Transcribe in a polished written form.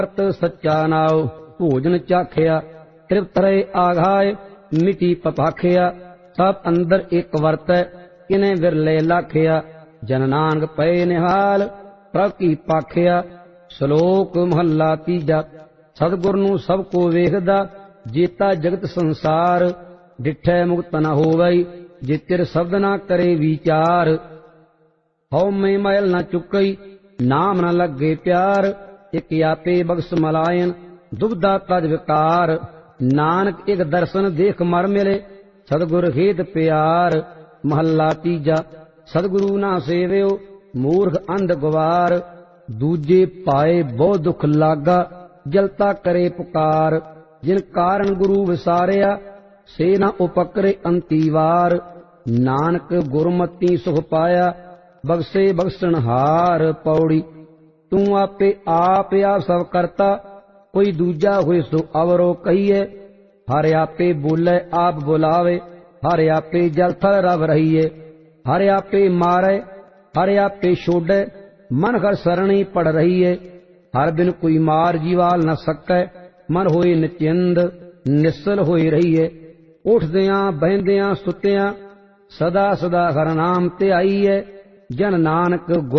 सच्चा नाव भोजन चाखिया, तृप्त रहे आघाय मिटी पपाखिया। सब अंदर एक वर्तै किने विरले लाखिया, जन नानक पे निहाल प्रभ की पाखिया। श्लोक महला तीजा। सतगुर नूं सब को वेखदा, जेता जगत संसार। डिठै मुक्त न होवै, जे चिर शब्द न करे विचार। हौ में मैल न चुकई, नाम न लगे प्यार। एक आपे बख्श मलायन, दुबदा तज विकार। नानक एक दर्शन देख मर मिले, सतगुर हेत प्यार। महला तीजा। सतगुरु ना सेवियो, मूर्ख अंध गवार। दूजे पाए बहुत दुख लागा, जलता करे पुकार। जिन कारण गुरु विसारिया, से न उपकरे अंतिवार। नानक गुरमति सुख पाया, बख्शे बख्शनहार। पौड़ी। तू आपे आप सब करता, कोई दूजा हुए सो अवरो कहिए। हर आपे बोले आप बुलावे, हर आपे जल थल रव रहिए। हर आपे मारे, हर आपे छोड़े, मन हर सरणी पड़ रहिए। हर बिन कोई मार जीवाल न सकै, मन होए निचिंद निसल होए रहिए। उठदियां बहदियां सुतियां, सदा सदा हर नाम ते आईए। जन नानक